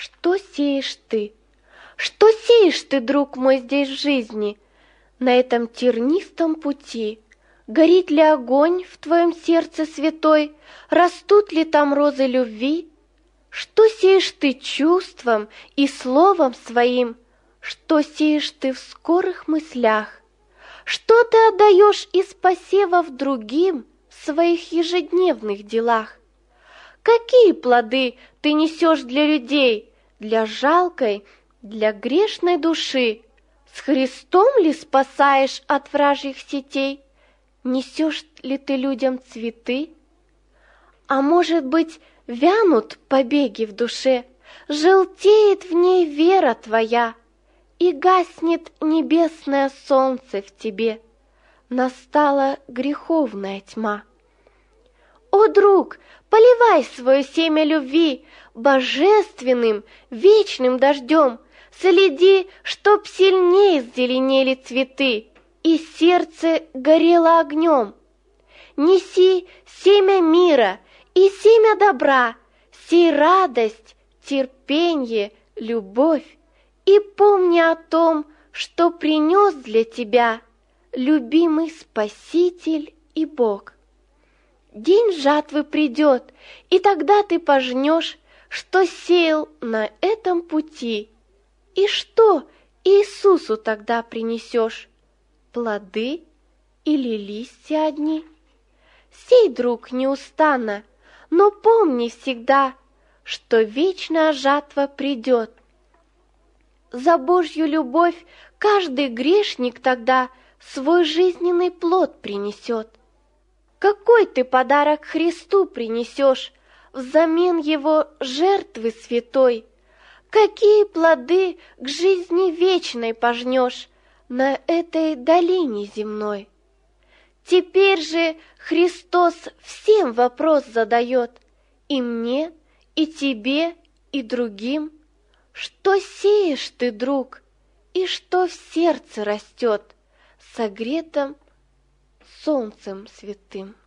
Что сеешь ты? Что сеешь ты, друг мой, здесь в жизни, на этом тернистом пути? Горит ли огонь в твоем сердце святой? Растут ли там розы любви? Что сеешь ты чувством и словом своим? Что сеешь ты в скорых мыслях? Что ты отдаешь из посевов другим в своих ежедневных делах? Какие плоды ты несешь для людей, для жалкой, для грешной души? С Христом ли спасаешь от вражьих сетей? Несешь ли ты людям цветы? А может быть, вянут побеги в душе, желтеет в ней вера твоя, и гаснет небесное солнце в тебе, настала греховная тьма. О, друг, поливай свое семя любви божественным, вечным дождем, следи, чтоб сильнее зеленели цветы, и сердце горело огнем. Неси семя мира и семя добра, сей радость, терпенье, любовь, и помни о том, что принес для тебя любимый Спаситель и Бог. День жатвы придет, и тогда ты пожнешь, что сеял на этом пути. И что Иисусу тогда принесешь? Плоды или листья одни? Сей, друг, неустанно, но помни всегда, что вечная жатва придет. За Божью любовь каждый грешник тогда свой жизненный плод принесет. Какой ты подарок Христу принесешь взамен Его жертвы святой? Какие плоды к жизни вечной пожнешь на этой долине земной? Теперь же Христос всем вопрос задает, и мне, и тебе, и другим. Что сеешь ты, друг, и что в сердце растет, согретом солнцем святым?